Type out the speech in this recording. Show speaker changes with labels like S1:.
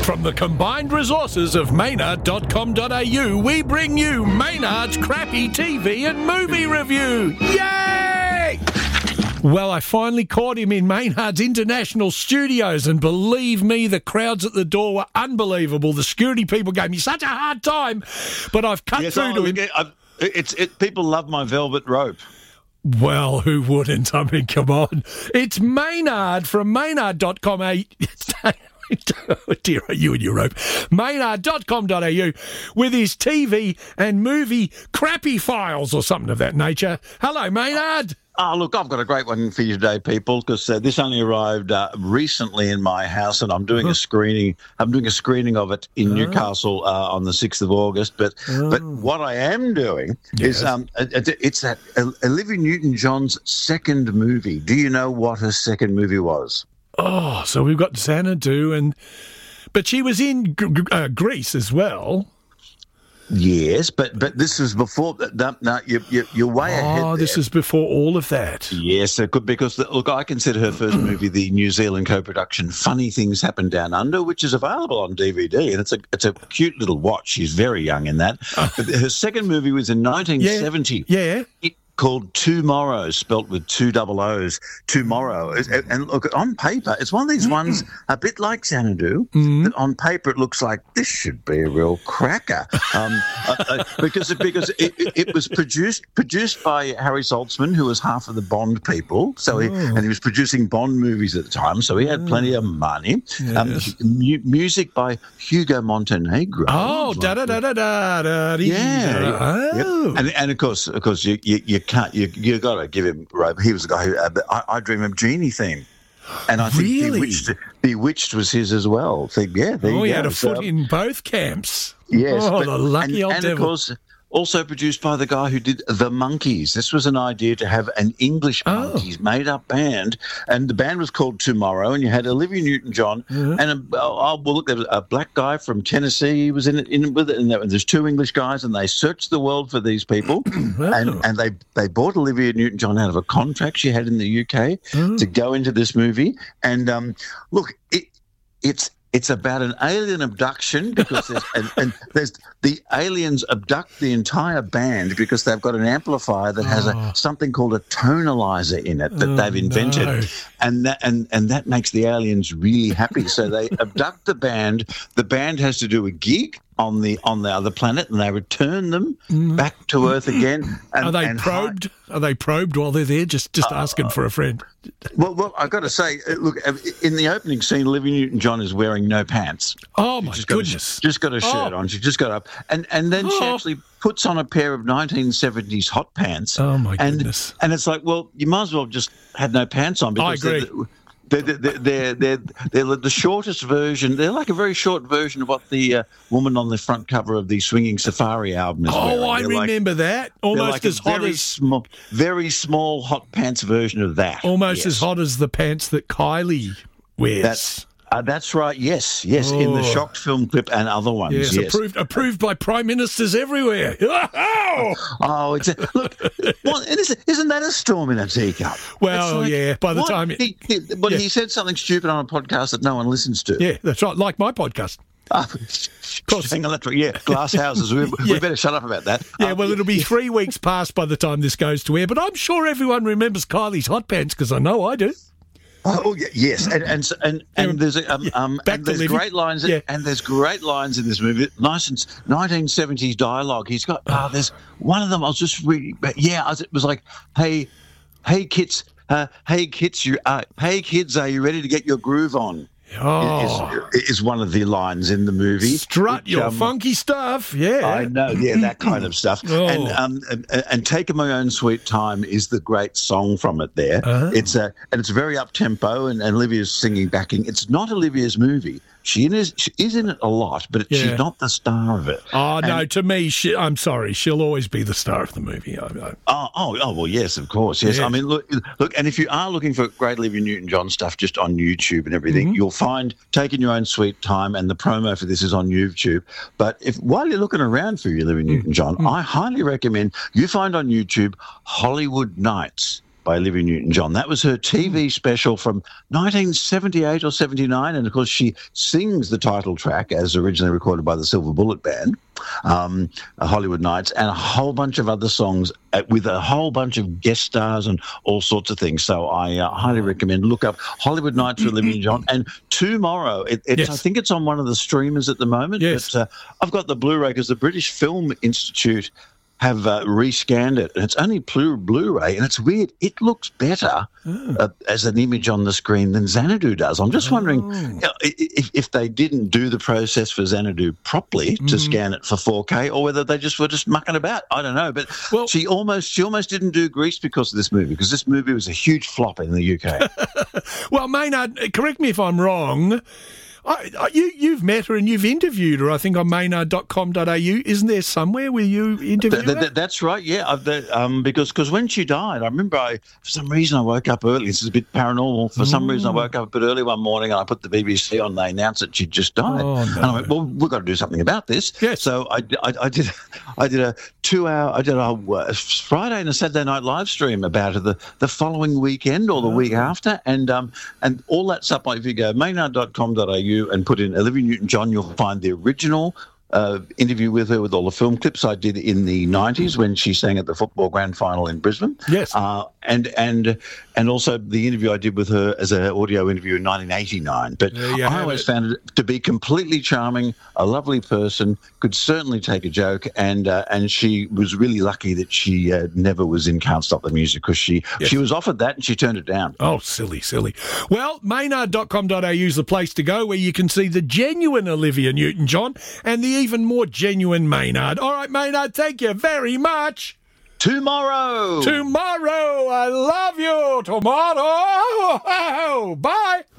S1: From the combined resources of Maynard.com.au, we bring you Maynard's Crappy TV and Movie Review. Yay! Well, I finally caught him in Maynard's international studios, and believe me, the crowds at the door were unbelievable. The security people gave me such a hard time, but I've cut through to him.
S2: People love my velvet rope.
S1: Well, who wouldn't? I mean, come on. It's Maynard from Maynard.com.au. Oh dear, you and your rope. Maynard.com.au with his TV and movie crappy files or something of that nature. Hello, Maynard.
S2: Oh, look, I've got a great one for you today, people, because this only arrived recently in my house, and I'm doing a screening. I'm doing a screening of it in Newcastle on the 6th of August. But what I am doing is it's that Olivia Newton-John's second movie. Do you know what her second movie was?
S1: Oh, so we've got Xanadu, but she was in Greece as well.
S2: Yes, but this was before. No, you're way ahead.
S1: Oh, this is before all of that.
S2: Yes, it could, because look, I consider her first movie the New Zealand co-production "Funny Things Happen Down Under," which is available on DVD, and it's a cute little watch. She's very young in that. But her second movie was in 1970.
S1: Yeah.
S2: Called Tomorrow, spelt with two double O's, Tomorrow. And look, on paper, it's one of these ones, a bit like Xanadu, that on paper it looks like this should be a real cracker. Because it was produced by Harry Saltzman, who was half of the Bond people. So he was producing Bond movies at the time, so he had plenty of money.
S1: Yes.
S2: Music by Hugo Montenegro.
S1: Oh, da-da-da-da-da.
S2: Yeah.
S1: Oh.
S2: Yep. And of course, you got to give him rope. He was the guy who I Dream of Jeannie theme, and I think Bewitched was his as well. So, yeah,
S1: he had a foot in both camps.
S2: Yes,
S1: the lucky old devil.
S2: And of course, also produced by the guy who did The Monkees. This was an idea to have an English Monkees made-up band, and the band was called Tomorrow, and you had Olivia Newton-John, and there was a black guy from Tennessee was in it with it, and there's two English guys, and they searched the world for these people, and they bought Olivia Newton-John out of a contract she had in the UK to go into this movie, and look, it's about an alien abduction, because there's the aliens abduct the entire band because they've got an amplifier that has something called a tonalizer in it that they've invented, and that makes the aliens really happy. So they abduct the band. The band has to do a gig on the other planet, and they return them back to Earth again. And,
S1: Are they probed? Are they probed while they're there? Just asking for a friend.
S2: Well, I've got to say, look, in the opening scene, Olivia Newton-John is wearing no pants.
S1: Oh, my goodness.
S2: Just got a shirt on. She just got up. And then she actually puts on a pair of 1970s hot pants.
S1: Oh, my goodness.
S2: And it's like, well, you might as well have just had no pants on. Because
S1: I agree.
S2: They're the shortest version. They're like a very short version of what the woman on the front cover of the Swinging Safari album is wearing.
S1: Oh, I remember that. Almost
S2: like
S1: as hot as...
S2: very small hot pants version of that.
S1: Almost as hot as the pants that Kylie wears.
S2: That's right. Yes, in the Shocked film clip and other ones.
S1: Yes. Approved by prime ministers everywhere.
S2: Look, isn't that a storm in a teakup?
S1: Well, by the time
S2: he said something stupid on a podcast that no one listens to.
S1: Yeah, that's right. Like my podcast.
S2: Hang on, that's right. Yeah, glass houses. We better shut up about that.
S1: Yeah, well, it'll be 3 weeks past by the time this goes to air, but I'm sure everyone remembers Kylie's hot pants, because I know I do.
S2: Oh yes, and there's great lines, and there's great lines in this movie. Nice 1970s dialogue. He's got there's one of them. I was just reading, it was like, hey kids, are you ready to get your groove on? Is one of the lines in the movie.
S1: Strut your funky stuff,
S2: I know, that kind of stuff. And Taking My Own Sweet Time is the great song from it there. It's very up-tempo, and Olivia's singing backing. It's not Olivia's movie. She is in it a lot, but she's not the star of it.
S1: Oh, no, to me, I'm sorry, she'll always be the star of the movie.
S2: Well, yes, of course, yes. Yeah. I mean, look, and if you are looking for great Olivia Newton-John stuff just on YouTube and everything, you'll find Taking Your Own Sweet Time, and the promo for this is on YouTube. But while you're looking around for your Olivia Newton-John, I highly recommend you find on YouTube Hollywood Nights. by Olivia Newton-John. That was her TV special from 1978 or 79, and of course she sings the title track as originally recorded by the Silver Bullet Band, Hollywood Nights, and a whole bunch of other songs with a whole bunch of guest stars and all sorts of things. So I highly recommend look up Hollywood Nights with Olivia Newton-John. And tomorrow, I think it's on one of the streamers at the moment, but I've got the Blu-ray because the British Film Institute have rescanned it, and it's only Blu-ray, and it's weird. It looks better as an image on the screen than Xanadu does. I'm just wondering if they didn't do the process for Xanadu properly to scan it for 4K, or whether they were just mucking about. I don't know. But she almost didn't do Grease because of this movie, because this movie was a huge flop in the UK.
S1: Well, Maynard, correct me if I'm wrong. You've met her and you've interviewed her, I think, on maynard.com.au. Isn't there somewhere where you interviewed her?
S2: That's right, yeah. Because when she died, I remember for some reason I woke up early. This is a bit paranormal. For some reason I woke up a bit early one morning and I put the BBC on and they announced that she'd just died.
S1: Oh, no.
S2: And I went, well, we've got to do something about this.
S1: Yes.
S2: So I did a 2-hour, a Friday and a Saturday night live stream about her the following weekend or the week after. And all that stuff, if you go maynard.com.au and put in Olivia Newton-John, you'll find the original interview with her with all the film clips I did in the 90s when she sang at the football grand final in Brisbane.
S1: Yes.
S2: And also the interview I did with her as an audio interview in 1989. But I always found it to be completely charming, a lovely person, could certainly take a joke, and she was really lucky that she never was in Can't Stop the Music, because she was offered that and she turned it down.
S1: Oh, silly. Well, maynard.com.au is the place to go where you can see the genuine Olivia Newton-John and the even more genuine Maynard. All right, Maynard, thank you very much.
S2: Tomorrow,
S1: I love you. Tomorrow. Bye.